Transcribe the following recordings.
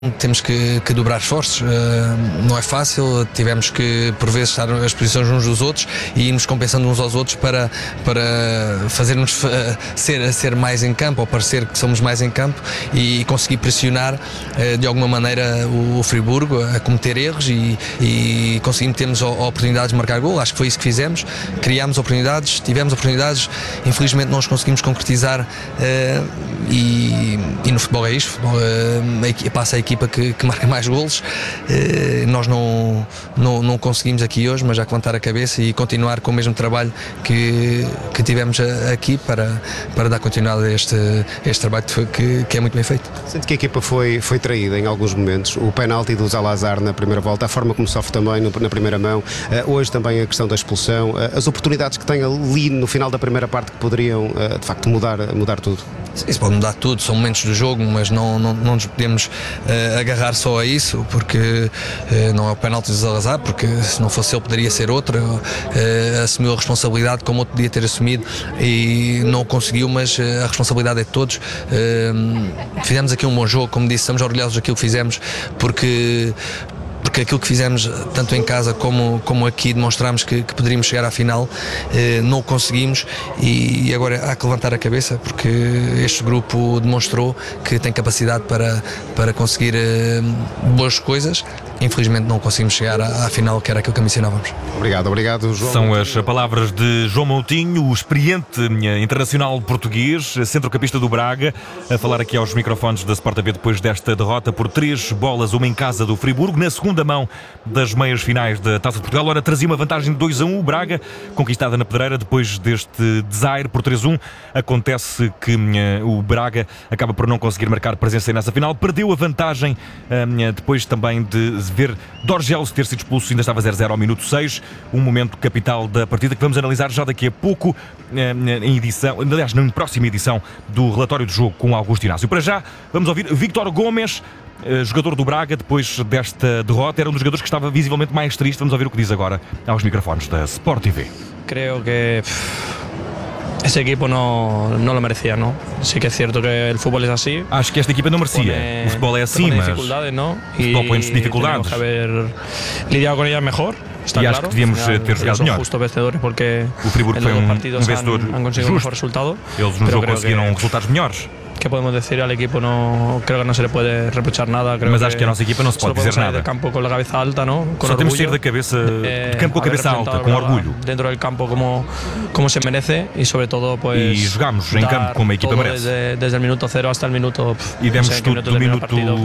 Temos que dobrar esforços, não é fácil, tivemos que por vezes estar as posições uns dos outros e irmos compensando uns aos outros para fazermos ser mais em campo, ou parecer que somos mais em campo, e conseguir pressionar de alguma maneira o Friburgo a cometer erros e conseguimos termos oportunidades de marcar gol. Acho que foi isso que fizemos, criámos oportunidades, tivemos oportunidades, infelizmente não os conseguimos concretizar, e no futebol é isto, passa a equipa que marca mais golos. Nós não conseguimos aqui hoje, mas já que levantar a cabeça e continuar com o mesmo trabalho que tivemos aqui para dar continuidade a este trabalho que é muito bem feito. Sente que a equipa foi traída em alguns momentos, o penalti do Zalazar na primeira volta, a forma como sofre também na primeira mão, hoje também a questão da expulsão, as oportunidades que tem ali no final da primeira parte que poderiam de facto mudar tudo. Isso pode mudar tudo, são momentos do jogo, mas não nos podemos agarrar só a isso, porque não é o penalti do Zalazar, porque se não fosse ele poderia ser outro. Assumiu a responsabilidade como outro podia ter assumido e não conseguiu, mas a responsabilidade é de todos. Fizemos aqui um bom jogo, como disse, estamos orgulhosos daquilo que fizemos, porque aquilo que fizemos tanto em casa como aqui demonstramos que poderíamos chegar à final, não o conseguimos, e agora há que levantar a cabeça, porque este grupo demonstrou que tem capacidade para conseguir boas coisas. Infelizmente não conseguimos chegar à final, que era aquilo que ambicionávamos. Obrigado, João. São as palavras de João Moutinho, o experiente internacional português, centrocampista do Braga, a falar aqui aos microfones da Sport TV depois desta derrota por 3-1 em casa do Friburgo, na segunda mão das meias finais da Taça de Portugal. Ora, trazia uma vantagem de 2-1, o Braga, conquistada na Pedreira depois deste desaire por 3-1. Acontece que o Braga acaba por não conseguir marcar presença nessa final, perdeu a vantagem depois também de ver Dorgelos ter sido expulso, ainda estava 0-0 ao minuto 6, um momento capital da partida que vamos analisar já daqui a pouco em edição, aliás, na próxima edição do relatório do jogo com Augusto Inácio. Para já, vamos ouvir Víctor Gomes, jogador do Braga, depois desta derrota. Era um dos jogadores que estava visivelmente mais triste. Vamos ouvir o que diz agora aos microfones da Sport TV. Creo que ese equipo no lo merecía, ¿no? Sí que es cierto que el fútbol es así. Acho que esta equipa não merecia. O futebol é assim, mas dificultades, ¿no? O futebol põe-nos dificuldades. Que haber lidiado con ellas mejor. Está e claro. Acho que devíamos ter jogado melhor. Justo vencedores porque o Friburgo foi um vencedor han conseguido justo. Un mejor resultado. Eles no jogo conseguiram resultados melhores. ¿Qué podemos decir al equipo? No, creo que no se le puede reprochar nada. Creo mas acho que a nossa equipa não se pode dizer nada. Del campo con la cabeza alta, ¿no? Con só orgullo, temos de sair da cabeça, de campo com a cabeça alta, com orgulho. Dentro del campo como se merece y sobre todo pues. E jogamos em campo como a equipa merece. Desde el minuto 0 hasta el minuto. E demos tudo do minuto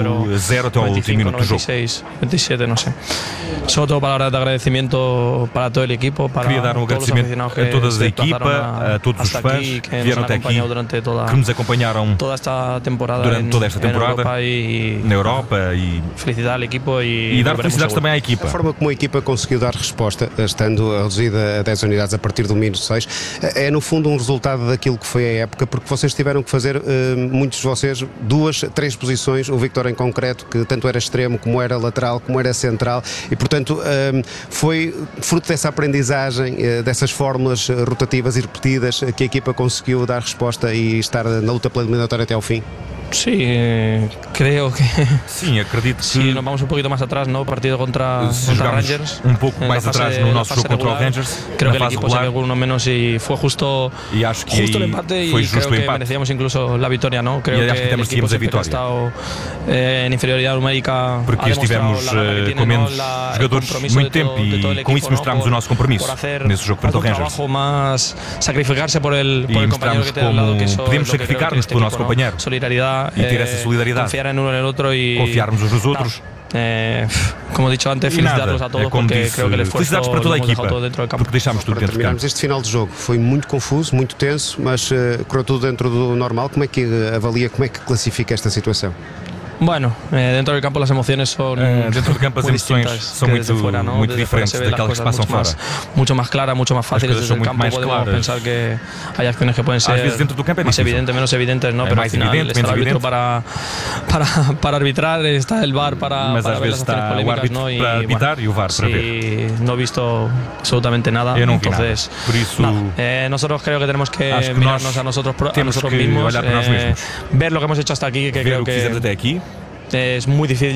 0 até ao último minuto do jogo. 26, 27, no sé. Sobre todo palabras de agradecimiento para todo el equipo. Queria dar um agradecimento a toda a equipa, a todos os fãs que vieram até aqui, que nos acompanharam durante toda esta temporada na Europa, e felicitar ao equipo e dar felicidades também à equipa. A forma como a equipa conseguiu dar resposta, estando reduzida a 10 unidades a partir do minuto 6, é no fundo um resultado daquilo que foi a época, porque vocês tiveram que fazer, muitos de vocês, 2, 3 posições, o Víctor em concreto, que tanto era extremo, como era lateral, como era central, e portanto foi fruto dessa aprendizagem, dessas fórmulas rotativas e repetidas, que a equipa conseguiu dar resposta e estar na luta pela eliminatória até ao fim. Sí, creo que. Sim, acredito que. Si nos vamos un poquito más atrás, ¿no? Partido contra Rangers. Um pouco mais atrás no nosso jogo contra o Rangers. Creo que el equipo se quedó con uno menos y fue justo. E acho que justo el empate y creo que merecíamos incluso la victoria, ¿no? Creo que el equipo siempre que ha estado en inferioridad numérica. Porque estivemos com menos jogadores muito tempo e com isso mostramos o nosso compromisso nesse jogo frente ao Rangers. Más sacrificarse por el compañero que tem ao lado, que isso podemos sacrificar-nos pelo nosso companheiro. Solidariedade. E ter essa solidariedade, confiar en uno en el otro y confiarmos uns nos outros. Como he dicho antes, felicitarlos a todos, porque creo que el esfuerzo felicidades para toda a equipa, dentro del campo. porque deixámos tudo dentro do campo. Este final de jogo foi muito confuso, muito tenso, mas correu tudo dentro do normal. Como é que avalia, como é que classifica esta situação? Bueno, dentro del campo las emociones son dentro do campo as emoções são muito diferentes daquelas que se passam fora. Mucho más claras, mucho más fáciles. Desde el campo podemos pensar que hay acciones que pueden ser dentro do campo más evidentes, menos evidentes, ¿no? Pero al final está el árbitro para arbitrar, está el VAR para mas às vezes está o árbitro para arbitrar e o VAR para ver. No he visto absolutamente nada. Eu não vi nada. Por isso, nosotros creo que tenemos que mirarnos a nosotros mismos, olhar para nós mesmos, ver lo que hemos hecho hasta aquí, que creo que fizemos até aqui. es muy difícil.